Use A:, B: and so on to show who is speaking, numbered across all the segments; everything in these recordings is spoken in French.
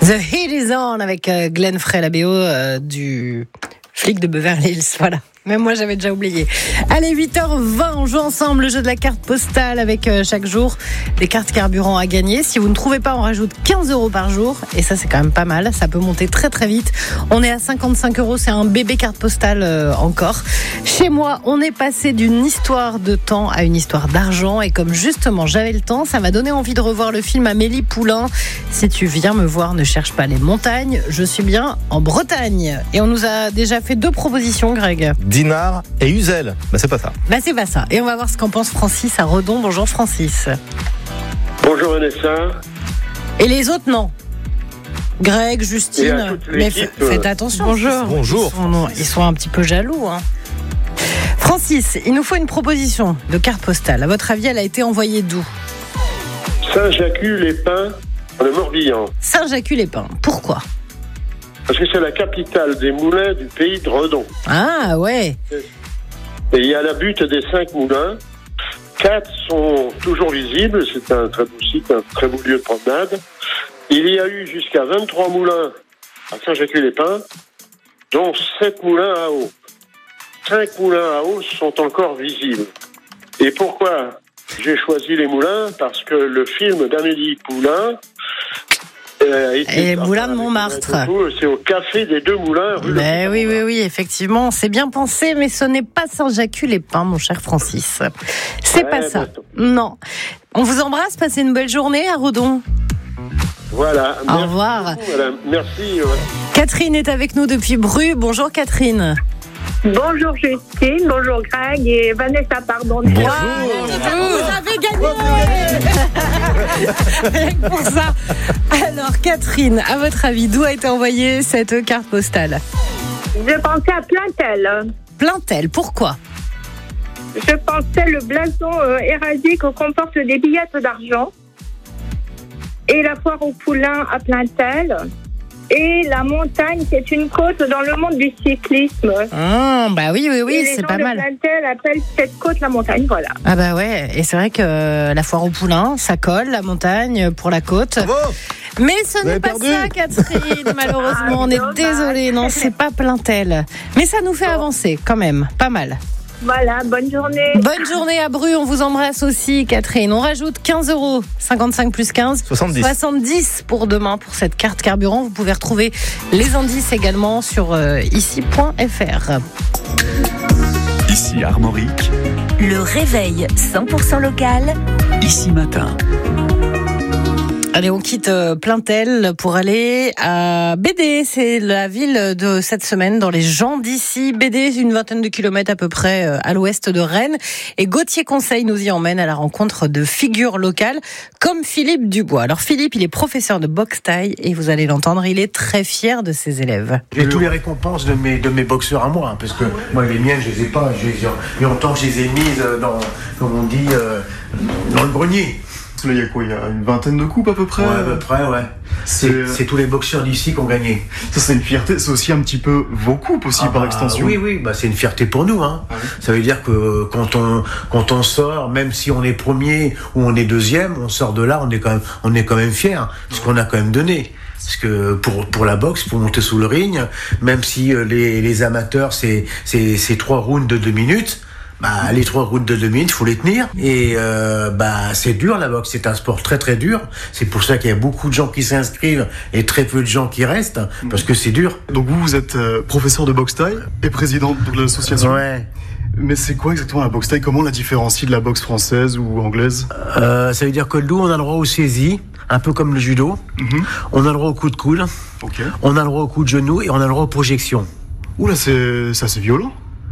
A: The Heat is On avec Glenn Frey, la BO du flic de Beverly Hills, voilà. Même moi, j'avais déjà oublié. Allez, 8h20, on joue ensemble le jeu de la carte postale avec chaque jour des cartes carburant à gagner. Si vous ne trouvez pas, on rajoute 15 € par jour. Et ça, c'est quand même pas mal. Ça peut monter très très vite. On est à 55 €. C'est un bébé carte postale encore. Chez moi, on est passé d'une histoire de temps à une histoire d'argent. Et comme justement, j'avais le temps, ça m'a donné envie de revoir le film Amélie Poulain. Si tu viens me voir, ne cherche pas les montagnes. Je suis bien en Bretagne. Et on nous a déjà fait 2 propositions, Greg.
B: Dinard et Uzel. C'est pas ça.
A: C'est pas ça. Et on va voir ce qu'en pense Francis à Redon. Bonjour Francis.
C: Bonjour Vanessa.
A: Et les autres, non. Greg, Justine. Mais faites attention.
B: Bonjour.
A: Ils sont un petit peu jaloux. Francis, il nous faut une proposition de carte postale. À votre avis, elle a été envoyée d'où ?
C: Saint-Jacques-les-Pins, dans le Morbihan.
A: Saint-Jacques-les-Pins. Pourquoi ?
C: Parce que c'est la capitale des moulins du pays de Redon.
A: Ah ouais.
C: Et il y a la butte des 5 moulins. 4 sont toujours visibles. C'est un très beau site, un très beau lieu de promenade. Il y a eu jusqu'à 23 moulins à Saint-Jacques-les-Pins, dont 7 moulins à eau. 5 moulins à eau sont encore visibles. Et pourquoi j'ai choisi les moulins ? Parce que le film d'Amélie Poulain
A: et Moulin de Montmartre.
C: C'est au café des 2 moulins.
A: Oui, effectivement, c'est bien pensé, mais ce n'est pas Saint-Jacques-les-Pins, mon cher Francis. C'est pas ça. Non. On vous embrasse, passez une belle journée à Redon.
C: Voilà.
A: Au revoir.
C: Merci.
A: Catherine est avec nous depuis Bru. Bonjour Catherine.
D: Bonjour Justine, bonjour Greg et Vanessa, pardon.
B: Bonjour.
A: Vous avez gagné. Rien que pour ça. Alors Catherine, à votre avis, d'où a été envoyée cette carte postale ?
D: Je pensais à Plaintel.
A: Plaintel, pourquoi ?
D: Je pensais le blason héraldique comporte des billettes d'argent et la foire aux poulains à Plaintel. Et la montagne, c'est une côte dans le monde du cyclisme.
A: Oui, c'est pas mal.
D: Les gens de Plaintel appellent cette côte la montagne, voilà.
A: Ah ouais, et c'est vrai que la foire aux poulains, ça colle, la montagne pour la côte.
B: Bravo.
A: Mais ce n'est pas ça, Catherine, malheureusement, on est désolé, non, c'est pas Plaintel. Mais ça nous fait avancer, quand même, pas mal.
D: Voilà, bonne journée.
A: Bonne journée à Bru, on vous embrasse aussi Catherine. On rajoute 15 €, 55 plus 15, 70 pour demain pour cette carte carburant. Vous pouvez retrouver les indices également sur ici.fr.
E: Ici Armorique.
F: Le réveil 100% local.
E: Ici Matin.
A: Allez, on quitte Plaintel pour aller à Bédé. C'est la ville de cette semaine dans les gens d'ici. Bédé, une 20aine de kilomètres à peu près à l'ouest de Rennes. Et Gauthier Conseil nous y emmène à la rencontre de figures locales comme Philippe Dubois. Alors Philippe, il est professeur de boxe thaï et vous allez l'entendre, il est très fier de ses élèves.
G: J'ai tous les récompenses de mes boxeurs à moi, parce que moi les miennes je les ai pas. Il y a longtemps que je les ai mises dans, comme on dit, dans le grenier.
H: Là, il y a quoi ? Il y a une vingtaine de coupes à peu près ?
G: Ouais, à peu près, ouais. C'est tous les boxeurs d'ici qui ont gagné.
H: Ça, c'est une fierté. C'est aussi un petit peu vos coupes aussi, par extension.
G: Oui, c'est une fierté pour nous. Ça veut dire que quand on sort, même si on est premier ou on est deuxième, on sort de là, on est quand même fiers, parce qu'on a quand même donné. Parce que pour la boxe, pour monter sous le ring, même si les amateurs, c'est 3 rounds de 2 minutes, les 3 routes de 2 minutes, il faut les tenir. Et c'est dur la boxe, c'est un sport très très dur. C'est pour ça qu'il y a beaucoup de gens qui s'inscrivent et très peu de gens qui restent, parce que c'est dur.
H: Donc vous êtes professeur de boxe thaï et président de l'association.
G: Ouais.
H: Mais c'est quoi exactement la boxe thaï ? Comment on la différencie de la boxe française ou anglaise ?
G: Ça veut dire que nous, on a le droit aux saisies, un peu comme le judo. On a le droit au coup de coude.
H: Okay.
G: On a le droit au coup de genou et on a le droit aux projections.
H: Oula, c'est assez violent.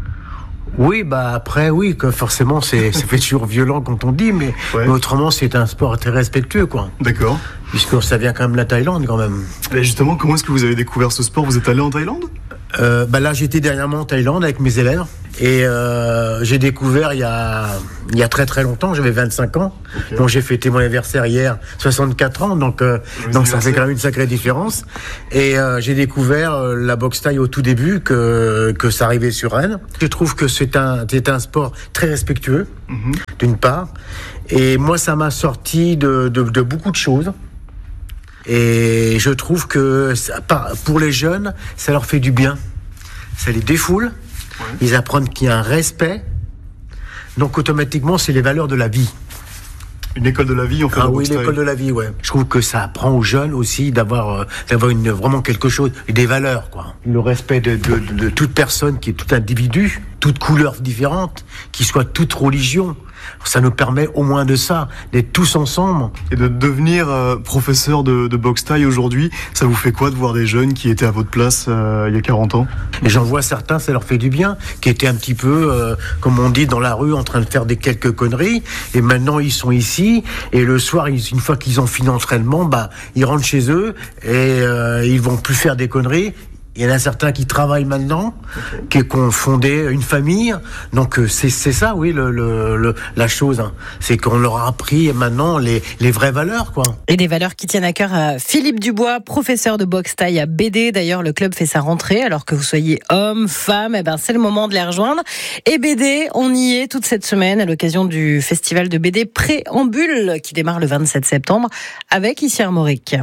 G: Oui, après, oui, que forcément, ça fait toujours violent quand on dit, mais autrement, c'est un sport très respectueux, quoi.
H: D'accord.
G: Puisque ça vient quand même de la Thaïlande, quand même.
H: Et justement, comment est-ce que vous avez découvert ce sport ? Vous êtes allé en Thaïlande ?
G: Là, j'étais dernièrement en Thaïlande avec mes élèves. Et j'ai découvert il y a très très longtemps, j'avais 25 ans. Okay. Donc j'ai fêté mon anniversaire hier, 64 ans, donc ça fait quand même une sacrée différence. Et j'ai découvert la boxe thaï au tout début, que ça arrivait sur Rennes. Je trouve que c'est un sport très respectueux, d'une part. Et moi, ça m'a sorti de beaucoup de choses. Et je trouve que pour les jeunes, ça leur fait du bien. Ça les défoule. Ils apprennent qu'il y a un respect. Donc automatiquement, c'est les valeurs de la vie.
H: Une école de la vie, on fait.
G: Ah oui, l'école de la vie, ouais. Je trouve que ça apprend aux jeunes aussi d'avoir vraiment quelque chose, des valeurs, quoi. Le respect de toute personne, qui est tout individu, toute couleur différente, qui soit toute religion. Ça nous permet au moins de ça, d'être tous ensemble.
H: Et de devenir professeur de boxe thaï aujourd'hui, ça vous fait quoi de voir des jeunes qui étaient à votre place il y a 40 ans ?
G: Et j'en vois certains, ça leur fait du bien, qui étaient un petit peu, comme on dit, dans la rue, en train de faire quelques conneries. Et maintenant, ils sont ici. Et le soir, une fois qu'ils ont fini l'entraînement, ils rentrent chez eux et ils vont plus faire des conneries. Il y en a certains qui travaillent maintenant, qui ont fondé une famille. Donc c'est ça, oui, la chose. Hein. C'est qu'on leur a appris maintenant les vraies valeurs, quoi.
A: Et des valeurs qui tiennent à cœur à Philippe Dubois, professeur de boxe thaï à BD. D'ailleurs, le club fait sa rentrée. Alors que vous soyez homme, femme, c'est le moment de les rejoindre. Et BD, on y est toute cette semaine à l'occasion du festival de BD Préambule qui démarre le 27 septembre avec ici Armorique.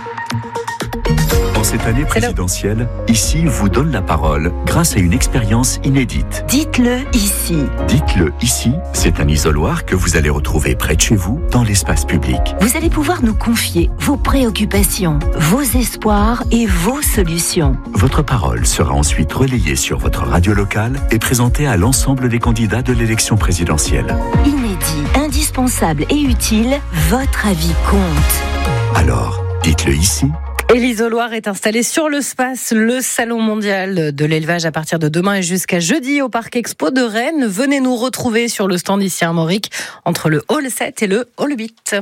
E: Dans cette année présidentielle, Ici vous donne la parole grâce à une expérience inédite.
F: Dites-le ici.
E: Dites-le ici, c'est un isoloir que vous allez retrouver près de chez vous, dans l'espace public.
F: Vous allez pouvoir nous confier vos préoccupations, vos espoirs et vos solutions.
E: Votre parole sera ensuite relayée sur votre radio locale et présentée à l'ensemble des candidats de l'élection présidentielle.
F: Inédit, indispensable et utile, votre avis compte.
E: Alors, dites-le ici.
A: Et l'isoloir est installé sur le SPACE, le salon mondial de l'élevage à partir de demain et jusqu'à jeudi au Parc Expo de Rennes. Venez nous retrouver sur le stand ici à Armorique entre le hall 7 et le hall 8.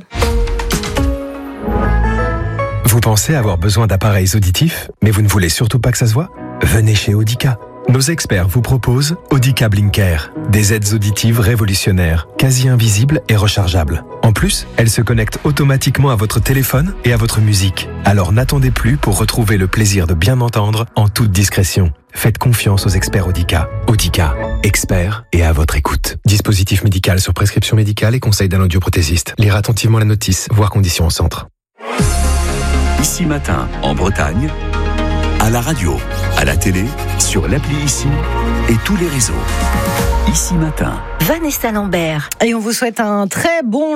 I: Vous pensez avoir besoin d'appareils auditifs, mais vous ne voulez surtout pas que ça se voit ? Venez chez Audica. Nos experts vous proposent Audica Blinker, des aides auditives révolutionnaires, quasi invisibles et rechargeables. En plus, elles se connectent automatiquement à votre téléphone et à votre musique. Alors n'attendez plus pour retrouver le plaisir de bien entendre en toute discrétion. Faites confiance aux experts Audica. Audica, experts et à votre écoute. Dispositif médical sur prescription médicale et conseil d'un audioprothésiste. Lire attentivement la notice, voir conditions au centre.
E: Ici Matin, en Bretagne, à la radio, à la télé, sur l'appli Ici et tous les réseaux. Ici Matin.
F: Vanessa Lambert.
A: Et on vous souhaite un très bon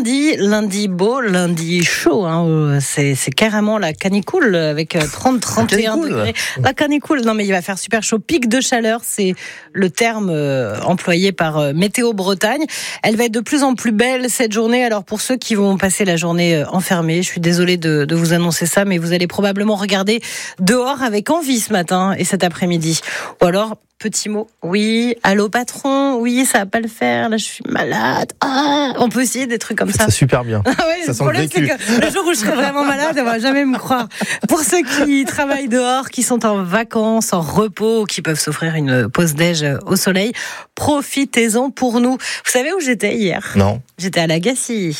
A: lundi beau, lundi chaud. Hein. C'est carrément la canicule avec 30-31 degrés. La canicule, non mais il va faire super chaud. Pic de chaleur, c'est le terme employé par Météo Bretagne. Elle va être de plus en plus belle cette journée. Alors pour ceux qui vont passer la journée enfermés, je suis désolée de vous annoncer ça, mais vous allez probablement regarder dehors avec envie ce matin et cet après-midi. Ou alors... Petit mot, oui, allô patron, oui, ça va pas le faire, là je suis malade. On peut essayer des trucs comme ça.
B: C'est super bien.
A: Ouais,
B: ça
A: le
B: sent le
A: problème, c'est que le jour où je serai vraiment malade, on va jamais me croire. Pour ceux qui travaillent dehors, qui sont en vacances, en repos, qui peuvent s'offrir une pause déj au soleil, profitez-en pour nous. Vous savez où j'étais hier ?
B: Non.
A: J'étais à l'Agassi.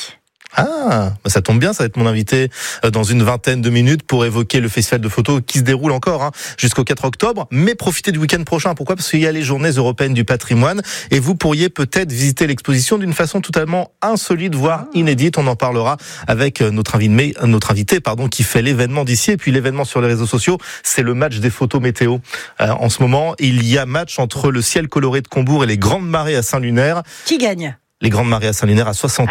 B: Ah, ça tombe bien, ça va être mon invité dans une vingtaine de minutes pour évoquer le festival de photos qui se déroule encore jusqu'au 4 octobre. Mais profitez du week-end prochain. Pourquoi ? Parce qu'il y a les Journées européennes du patrimoine et vous pourriez peut-être visiter l'exposition d'une façon totalement insolite, voire inédite. On en parlera avec notre invité qui fait l'événement d'ici. Et puis l'événement sur les réseaux sociaux, c'est le match des photos météo. En ce moment, il y a match entre le ciel coloré de Combourg et les grandes marées à Saint-Lunaire.
A: Qui gagne ?
B: Les grandes marées à Saint-Lunaire à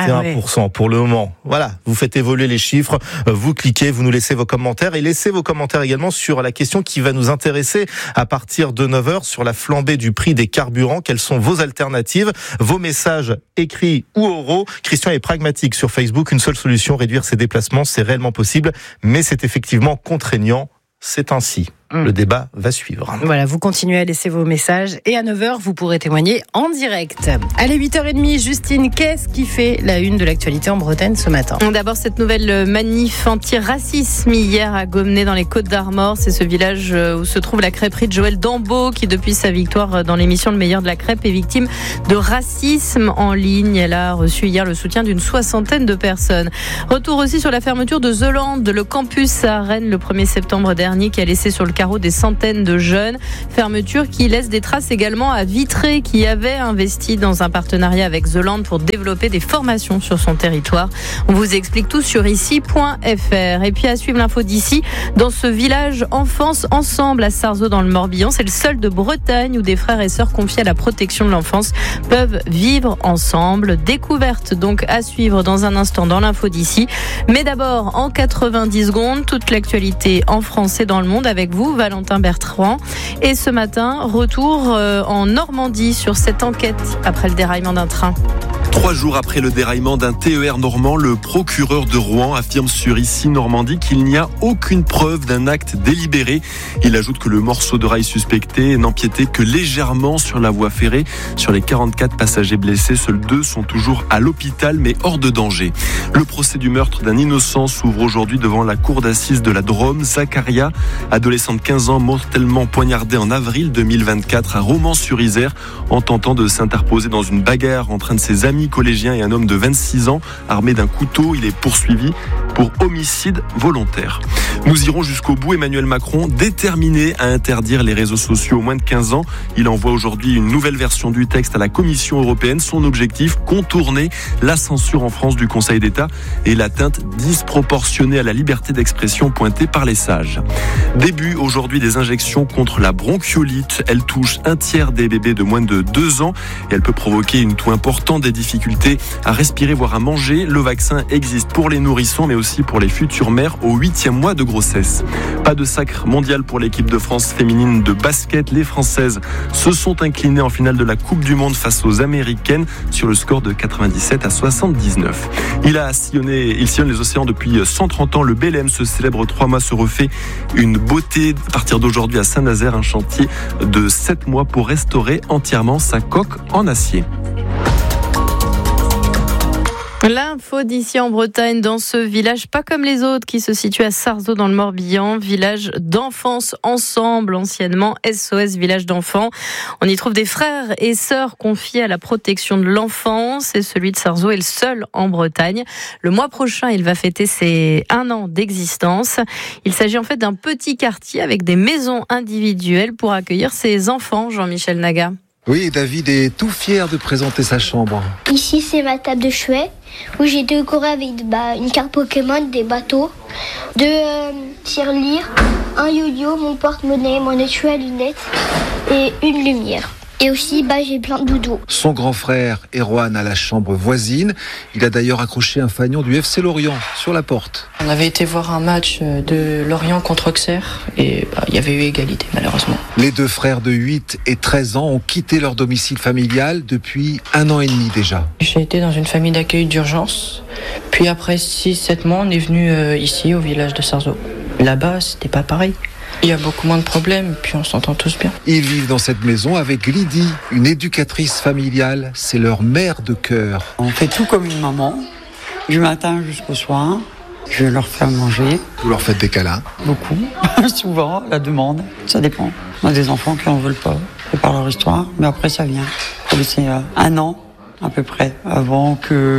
B: 61% pour le moment. Voilà, vous faites évoluer les chiffres, vous cliquez, vous nous laissez vos commentaires et laissez vos commentaires également sur la question qui va nous intéresser à partir de 9h sur la flambée du prix des carburants. Quelles sont vos alternatives ? Vos messages écrits ou oraux. Christian est pragmatique sur Facebook. Une seule solution, réduire ses déplacements, c'est réellement possible, mais c'est effectivement contraignant. C'est ainsi. Le débat va suivre.
A: Voilà, vous continuez à laisser vos messages et à 9h, vous pourrez témoigner en direct. Allez, 8h30, Justine, qu'est-ce qui fait la une de l'actualité en Bretagne ce matin ?
J: D'abord, cette nouvelle manif anti-racisme hier à Gommenay dans les Côtes-d'Armor. C'est ce village où se trouve la crêperie de Joël Dambeau qui, depuis sa victoire dans l'émission Le Meilleur de la Crêpe, est victime de racisme en ligne. Elle a reçu hier le soutien d'une 60aine de personnes. Retour aussi sur la fermeture de The Land, le campus à Rennes le 1er septembre dernier qui a laissé sur le carreau des centaines de jeunes. Fermeture qui laisse des traces également à Vitré, qui avait investi dans un partenariat avec The Land pour développer des formations sur son territoire. On vous explique tout sur ici.fr. Et puis à suivre l'info d'ici, dans ce village Enfance Ensemble à Sarzeau dans le Morbihan. C'est le seul de Bretagne où des frères et sœurs confiés à la protection de l'enfance peuvent vivre ensemble. Découverte donc à suivre dans un instant dans l'info d'ici. Mais d'abord, en 90 secondes, toute l'actualité en France et dans le monde avec vous, Valentin Bertrand. Et ce matin, retour en Normandie sur cette enquête après le déraillement d'un train.
K: 3 jours après le déraillement d'un TER normand, le procureur de Rouen affirme sur Ici Normandie qu'il n'y a aucune preuve d'un acte délibéré. Il ajoute que le morceau de rail suspecté n'empiétait que légèrement sur la voie ferrée. Sur les 44 passagers blessés, seuls 2 sont toujours à l'hôpital mais hors de danger. Le procès du meurtre d'un innocent s'ouvre aujourd'hui devant la cour d'assises de la Drôme. Zacharia, adolescent de 15 ans, mortellement poignardé en avril 2024 à Romans-sur-Isère en tentant de s'interposer dans une bagarre entre un de ses amis collégien et un homme de 26 ans armé d'un couteau. Il est poursuivi pour homicide volontaire. Nous irons jusqu'au bout. Emmanuel Macron, déterminé à interdire les réseaux sociaux aux moins de 15 ans. Il envoie aujourd'hui une nouvelle version du texte à la Commission européenne. Son objectif, contourner la censure en France du Conseil d'État et l'atteinte disproportionnée à la liberté d'expression pointée par les sages. Début aujourd'hui des injections contre la bronchiolite. Elle touche un tiers des bébés de moins de 2 ans et elle peut provoquer une toux importante, des difficultés à respirer, voire à manger. Le vaccin existe pour les nourrissons, mais aussi pour les futures mères au 8e mois de grossesse. Pas de sacre mondial pour l'équipe de France féminine de basket. Les Françaises se sont inclinées en finale de la Coupe du Monde face aux Américaines sur le score de 97 à 79. Il sillonne les océans depuis 130 ans. Le Belém, ce célèbre 3 mâts, se refait une beauté à partir d'aujourd'hui à Saint-Nazaire, un chantier de 7 mois pour restaurer entièrement sa coque en acier.
J: L'info d'ici en Bretagne, dans ce village pas comme les autres qui se situe à Sarzeau dans le Morbihan, village d'Enfance Ensemble, anciennement SOS Village d'Enfants. On y trouve des frères et sœurs confiés à la protection de l'enfance et celui de Sarzeau est le seul en Bretagne. Le mois prochain, il va fêter ses 1 an d'existence. Il s'agit en fait d'un petit quartier avec des maisons individuelles pour accueillir ses enfants, Jean-Michel Naga.
L: Oui, David est tout fier de présenter sa chambre.
M: Ici, c'est ma table de chevet où j'ai décoré avec une carte Pokémon, des bateaux, 2 tirelires, un yo-yo, mon porte-monnaie, mon étui à lunettes et une lumière. Et aussi, j'ai plein de doudous.
L: Son grand frère, Erwan, a la chambre voisine. Il a d'ailleurs accroché un fanion du FC Lorient sur la porte.
N: On avait été voir un match de Lorient contre Auxerre et il y avait eu égalité, malheureusement.
L: Les 2 frères de 8 et 13 ans ont quitté leur domicile familial depuis 1 an et demi déjà.
N: J'ai été dans une famille d'accueil d'urgence. Puis après 6-7 mois, on est venu ici, au village de Sarzeau. Là-bas, c'était pas pareil. Il y a beaucoup moins de problèmes, puis on s'entend tous bien.
L: Ils vivent dans cette maison avec Lydie, une éducatrice familiale. C'est leur mère de cœur.
O: On fait tout comme une maman, du matin jusqu'au soir. Je leur fais manger.
L: Vous leur faites des câlins?
O: Beaucoup, souvent, la demande, ça dépend. On a des enfants qui n'en veulent pas, c'est par leur histoire, mais après ça vient. Il faut laisser 1 an à peu près, avant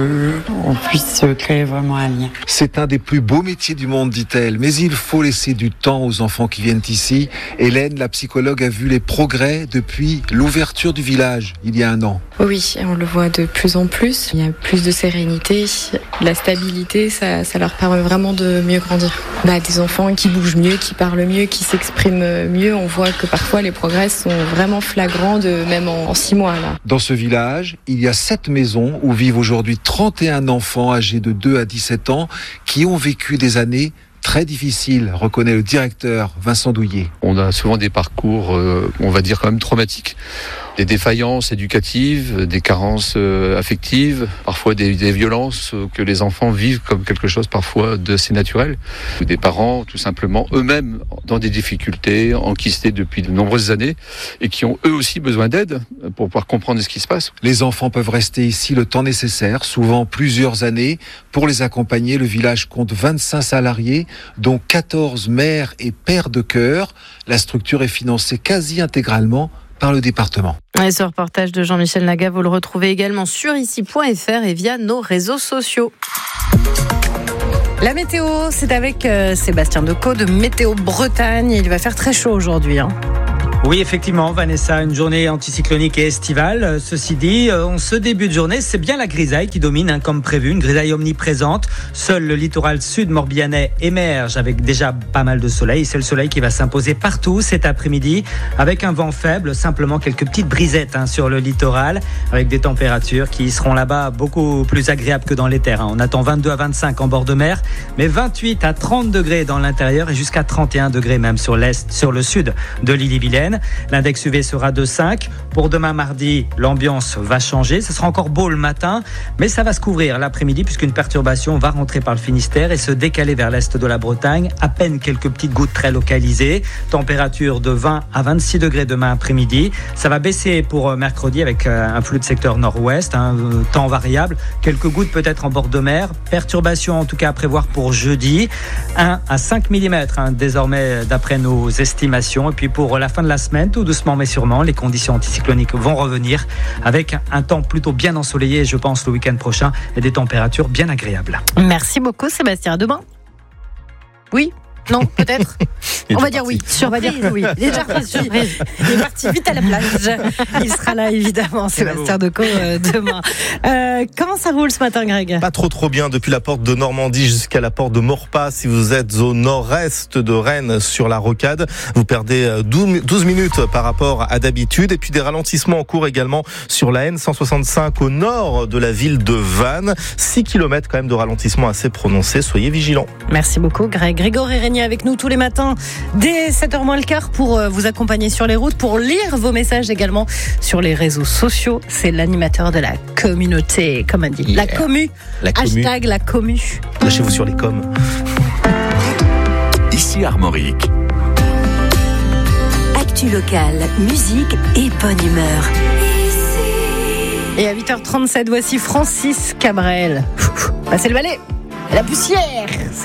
O: qu'on puisse créer vraiment un lien.
L: C'est un des plus beaux métiers du monde, dit-elle, mais il faut laisser du temps aux enfants qui viennent ici. Hélène, la psychologue, a vu les progrès depuis l'ouverture du village, il y a 1 an.
P: Oui, on le voit de plus en plus. Il y a plus de sérénité, la stabilité, ça leur permet vraiment de mieux grandir. Des enfants qui bougent mieux, qui parlent mieux, qui s'expriment mieux. On voit que parfois les progrès sont vraiment flagrants, même en 6 mois. Là.
L: Dans ce village, il y a 7 maisons où vivent aujourd'hui 31 enfants âgés de 2 à 17 ans qui ont vécu des années très difficile, reconnaît le directeur Vincent Douillet.
Q: On a souvent des parcours, on va dire quand même traumatiques. Des défaillances éducatives, des carences affectives, parfois des violences que les enfants vivent comme quelque chose parfois d'assez naturel. Des parents, tout simplement, eux-mêmes dans des difficultés, enquistés depuis de nombreuses années et qui ont eux aussi besoin d'aide pour pouvoir comprendre ce qui se passe.
L: Les enfants peuvent rester ici le temps nécessaire, souvent plusieurs années. Pour les accompagner, le village compte 25 salariés, dont 14 mères et pères de chœur. La structure est financée quasi intégralement par le département.
J: Et ce reportage de Jean-Michel Naga, vous le retrouvez également sur ici.fr et via nos réseaux sociaux.
A: La météo, c'est avec Sébastien Decaux de Météo Bretagne. Il va faire très chaud aujourd'hui.
R: Oui, effectivement, Vanessa, une journée anticyclonique et estivale. Ceci dit, en ce début de journée, c'est bien la grisaille qui domine, comme prévu, une grisaille omniprésente. Seul le littoral sud morbihanais émerge avec déjà pas mal de soleil. C'est le soleil qui va s'imposer partout cet après-midi, avec un vent faible, simplement quelques petites brisettes sur le littoral, avec des températures qui seront là-bas beaucoup plus agréables que dans les terres. On attend 22 à 25 en bord de mer, mais 28 à 30 degrés dans l'intérieur et jusqu'à 31 degrés même sur l'est, sur le sud de l'île-et-Vilaine. L'index UV sera de 5. Pour demain mardi, l'ambiance va changer. Ce sera encore beau le matin, mais ça va se couvrir l'après-midi puisqu'une perturbation va rentrer par le Finistère et se décaler vers l'est de la Bretagne. À peine quelques petites gouttes très localisées. Température de 20 à 26 degrés demain après-midi. Ça va baisser pour mercredi avec un flux de secteur nord-ouest, temps variable. Quelques gouttes peut-être en bord de mer. Perturbation en tout cas à prévoir pour jeudi. 1 à 5 mm désormais d'après nos estimations. Et puis pour la fin de la semaine, tout doucement mais sûrement, les conditions anticycloniques vont revenir avec un temps plutôt bien ensoleillé, je pense, le week-end prochain et des températures bien agréables.
A: Merci beaucoup, Sébastien. À demain. Oui. Non, peut-être. On va dire oui. On va dire oui. Il est déjà parti. Il est parti vite à la plage. Il sera là, évidemment, Sébastien Decaux, demain. Comment ça roule ce matin, Greg ?
B: Pas trop bien. Depuis la porte de Normandie jusqu'à la porte de Maurepas. Si vous êtes au nord-est de Rennes, sur la Rocade, vous perdez 12 minutes par rapport à d'habitude. Et puis des ralentissements en cours également sur la N165 au nord de la ville de Vannes. 6 km quand même de ralentissement assez prononcé. Soyez vigilants.
A: Merci beaucoup, Greg. Grégory Régnier avec nous tous les matins dès 7h moins le quart pour vous accompagner sur les routes, pour lire vos messages également sur les réseaux sociaux. C'est l'animateur de la communauté, comme on dit. Yeah. La commu. Hashtag la commu.
B: Lâchez-vous sur les coms.
E: Ici Armorique.
F: Actu locale, musique et bonne humeur.
A: Et à 8h37, voici Francis Cabrel. Passez le balai. La poussière.